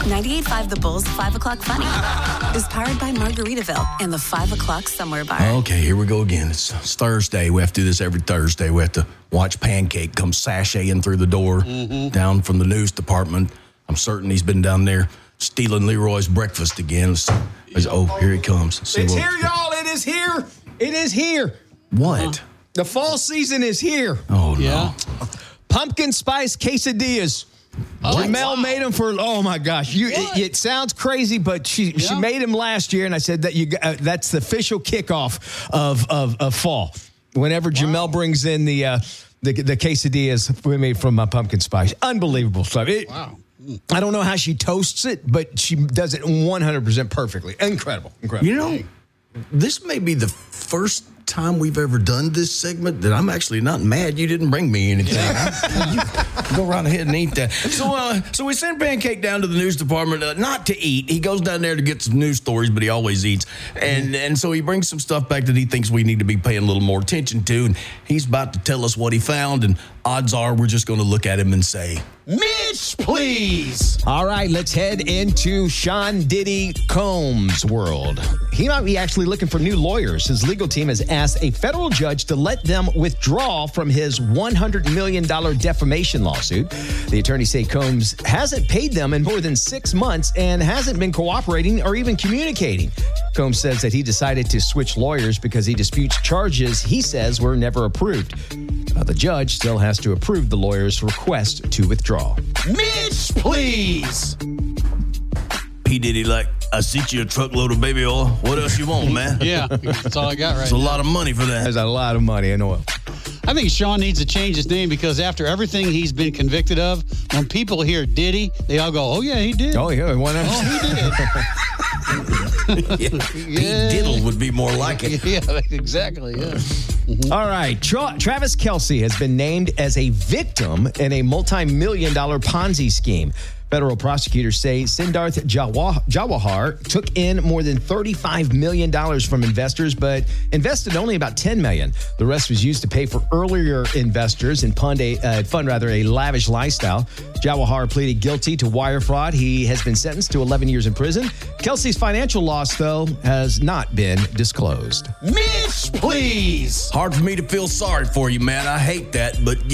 98.5 The Bull's 5 o'clock funny is powered by Margaritaville and the 5 o'clock somewhere bar. Okay, here we go again. It's Thursday. We have to do this every Thursday. We have to watch Pancake come sashaying through the door down from the news department. I'm certain he's been down there stealing Leroy's breakfast again. Oh, here he comes. It's here, y'all. It is here. It is here. What? The fall season is here. Oh, no. Pumpkin spice quesadillas. Jamel made them for, oh, my gosh. It sounds crazy, but she made them last year, and I said that that's the official kickoff of fall. Whenever Jamel brings in the quesadillas we made from pumpkin spice. Unbelievable stuff. Wow. I don't know how she toasts it, but she does it 100% perfectly. Incredible. You know, this may be the first time we've ever done this segment that I'm actually not mad you didn't bring me anything. You go right ahead and eat that. So we send Pancake down to the news department, not to eat. He goes down there to get some news stories, but he always eats. And so he brings some stuff back that he thinks we need to be paying a little more attention to. And he's about to tell us what he found. And odds are we're just going to look at him and say, Mitch, please. All right, let's head into Sean Diddy Combs' world. He might be actually looking for new lawyers. His legal team has asked a federal judge to let them withdraw from his $100 million defamation lawsuit. The attorneys say Combs hasn't paid them in more than 6 months and hasn't been cooperating or even communicating. Combs says that he decided to switch lawyers because he disputes charges he says were never approved. The judge still has to approve the lawyer's request to withdraw. Mitch, please. P. Diddy, I sent you a truckload of baby oil. What else you want, man? Yeah, that's all I got right now. It's a lot of money for that. There's a lot of money in oil. I think Sean needs to change his name because after everything he's been convicted of, when people hear Diddy, they all go, oh, yeah, he did. Oh, yeah. He did. Pete Diddle would be more like it. Yeah, exactly. Yeah. Mm-hmm. All right. Travis Kelce has been named as a victim in a multi-million-dollar Ponzi scheme. Federal prosecutors say Siddharth Jawahar took in more than $35 million from investors, but invested only about $10 million. The rest was used to pay for earlier investors and fund a lavish lifestyle. Jawahar pleaded guilty to wire fraud. He has been sentenced to 11 years in prison. Kelce's financial loss, though, has not been disclosed. Mitch, please. Hard for me to feel sorry for you, man. I hate that, but